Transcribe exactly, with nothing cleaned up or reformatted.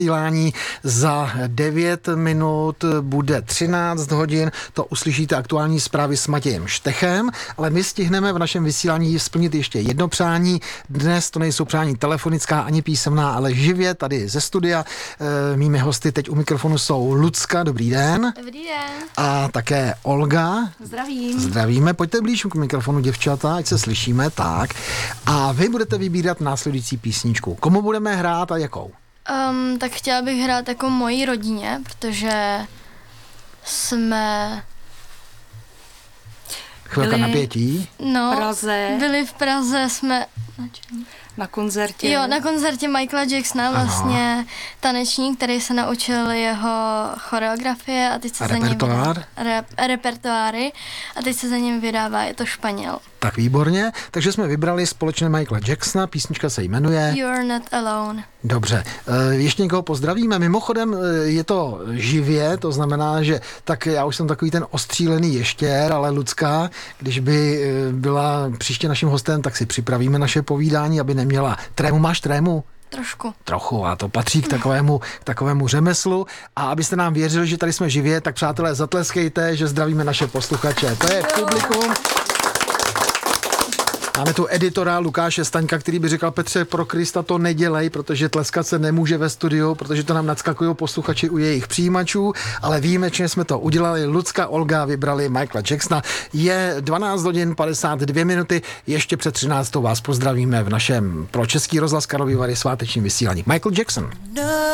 Vysílání za devět minut bude třináct hodin, to uslyšíte aktuální zprávy s Matějem Štechem, ale my stihneme v našem vysílání splnit ještě jedno přání. Dnes to nejsou přání telefonická ani písemná, ale živě tady ze studia. E, mými hosty teď u mikrofonu jsou Lucka, dobrý den. Dobrý den. A také Olga. Zdravím. Zdravíme, pojďte blíž k mikrofonu, děvčata, ať se slyšíme, tak. A vy budete vybírat následující písničku. Komu budeme hrát a jakou? Um, tak chtěla bych hrát jako mojí rodině, protože jsme... Chvilka Byli- napětí. No, Praze. byli v Praze, jsme... Na čem? Na koncertě. Jo, na koncertě Michaela Jacksona vlastně tanečník, který se naučil jeho choreografie a teď se A za ním repertoár? vydá- Rep, repertoáry a teď se za ním vydává, je to Španěl. Tak výborně, takže jsme vybrali společně Michaela Jacksona, písnička se jmenuje... You're not alone. Dobře, e, ještě někoho pozdravíme. Mimochodem e, je to živě, to znamená, že tak já už jsem takový ten ostřílený ještěr, ale Lucka, když by e, byla příště naším hostem, tak si připravíme naše povídání, aby neměla trému. Máš trému? Trošku. Trochu, a to patří k takovému, k takovému řemeslu. A abyste nám věřili, že tady jsme živě, tak přátelé, zatleskejte, že zdravíme naše posluchače. To je publikum. Máme tu editora Lukáše Staňka, který by říkal: Petře, pro Krista to nedělej, protože tleskat se nemůže ve studiu, protože to nám nadskakují posluchači u jejich přijímačů, ale výjimečně jsme to udělali. Lucka, Olga vybrali Michaela Jacksona. Je dvanáct hodin padesát dvě minuty, ještě před třináctou vás pozdravíme v našem pro Český rozhlas Karlovy Vary svátečním vysílání. Michael Jackson.